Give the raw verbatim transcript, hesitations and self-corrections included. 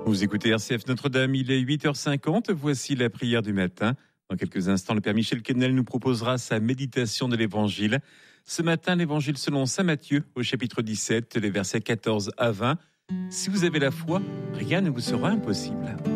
Vous écoutez R C F Notre-Dame, il est huit heures cinquante, voici la prière du matin. Dans quelques instants, le Père Michel Kennel nous proposera sa méditation de l'Évangile. Ce matin, l'Évangile selon saint Matthieu, au chapitre dix-sept, les versets quatorze à vingt. Si vous avez la foi, rien ne vous sera impossible.